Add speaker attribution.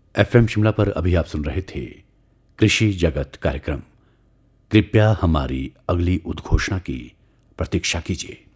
Speaker 1: FM Shimla पर अभी आप सुन रहे थे कृषि जगत कार्यक्रम। कृपया हमारी अगली उद्घोषणा की प्रतीक्षा कीजिए।